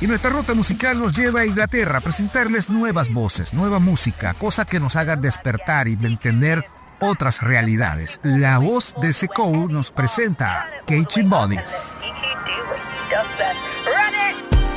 Y nuestra ruta musical nos lleva a Inglaterra a presentarles nuevas voces, nueva música, cosa que nos haga despertar y entender otras realidades. La voz de Sekou nos presenta Catchy Bodies.